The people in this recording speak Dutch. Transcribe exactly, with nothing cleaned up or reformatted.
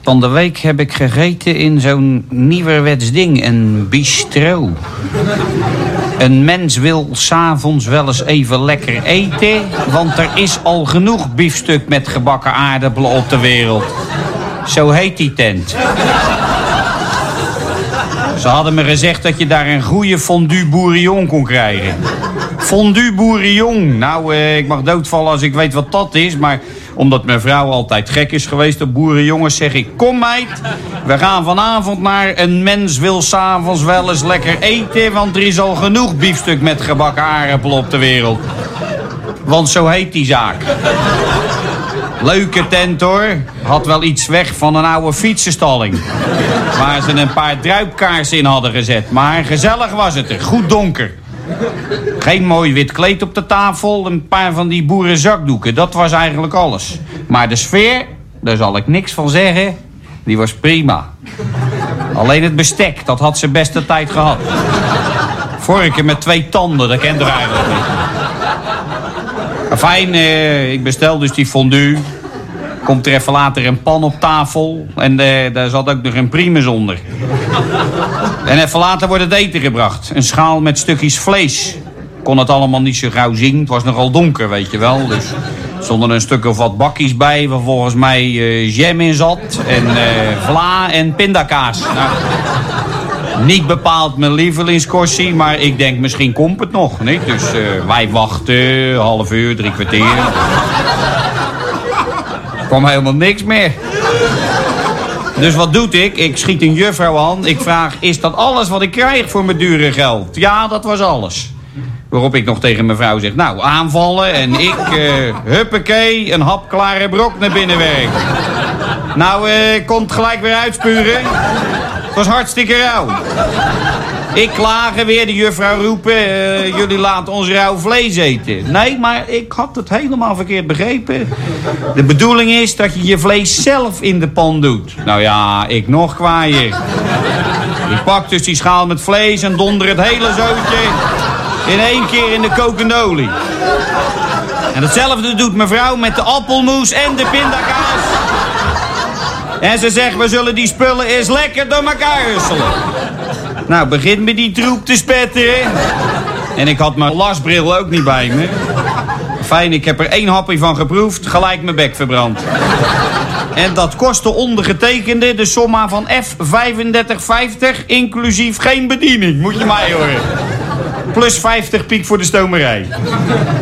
Van de week heb ik gegeten in zo'n nieuwerwets ding, een bistro. Een mens wil 's avonds wel eens even lekker eten, want er is al genoeg biefstuk met gebakken aardappelen op de wereld. Zo heet die tent. Ze hadden me gezegd dat je daar een goede fondue bourguignon kon krijgen. Fondue bourguignon. Nou, eh, ik mag doodvallen als ik weet wat dat is, maar omdat mijn vrouw altijd gek is geweest op boerenjongens, zeg ik: kom meid, we gaan vanavond naar een mens wil 's avonds wel eens lekker eten, want er is al genoeg biefstuk met gebakken aardappelen op de wereld. Want zo heet die zaak. Leuke tent hoor. Had wel iets weg van een oude fietsenstalling. Waar ze een paar druipkaarsen in hadden gezet. Maar gezellig was het er. Goed donker. Geen mooi wit kleed op de tafel. Een paar van die boerenzakdoeken. Dat was eigenlijk alles. Maar de sfeer, daar zal ik niks van zeggen, die was prima. Alleen het bestek, dat had ze beste tijd gehad. Vorken met twee tanden, dat kent er eigenlijk niet. Fijn, eh, ik bestel dus die fondue. Komt er even later een pan op tafel. En eh, daar zat ook nog een primus onder. En even later wordt het eten gebracht. Een schaal met stukjes vlees. Kon het allemaal niet zo gauw zien. Het was nogal donker, weet je wel. Dus er stonden een stuk of wat bakjes bij, waar volgens mij uh, jam in zat. En uh, vla en pindakaas. Nou, niet bepaald mijn lievelingskorsie, maar ik denk misschien komt het nog, niet? Dus uh, wij wachten, half uur, drie kwartier. Er kwam helemaal niks meer. Dus wat doet ik? Ik schiet een juffrouw aan. Ik vraag, is dat alles wat ik krijg voor mijn dure geld? Ja, dat was alles. Waarop ik nog tegen mijn vrouw zeg, nou, aanvallen. En ik, uh, huppakee, een hapklare brok naar binnen werk. Nou, uh, komt gelijk weer uitspuren. Het was hartstikke rauw. Ik klagen weer, de juffrouw roepen, uh, jullie laten ons rauw vlees eten. Nee, maar ik had het helemaal verkeerd begrepen. De bedoeling is dat je je vlees zelf in de pan doet. Nou ja, ik nog kwaaier. Ik pak dus die schaal met vlees en donder het hele zootje in één keer in de kokende olie. En hetzelfde doet mevrouw met de appelmoes en de pindakaas. En ze zegt, we zullen die spullen eens lekker door elkaar husselen. Nou, begint me die troep te spetteren. En ik had mijn lasbril ook niet bij me. Fijn, ik heb er één hapje van geproefd, gelijk mijn bek verbrand. En dat kostte ondergetekende de somma van F vijfendertig vijftig, inclusief geen bediening, moet je mij horen. Plus vijftig piek voor de stomerij.